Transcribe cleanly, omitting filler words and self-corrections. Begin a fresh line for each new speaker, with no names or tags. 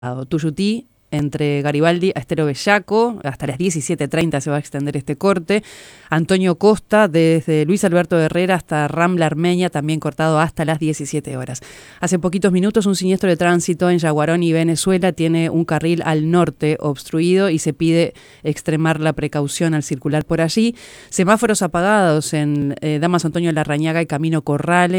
Tuyutí, entre Garibaldi a Estero Bellaco, hasta las 17:30 se va a extender este corte. Antonio Costa, desde Luis Alberto Herrera hasta Rambla Armenia, también cortado hasta las 17 horas. Hace poquitos minutos un siniestro de tránsito en Yaguarón, Venezuela, tiene un carril al norte obstruido y se pide extremar la precaución al circular por allí. Semáforos apagados en Damas Antonio Larrañaga y Camino Corrales.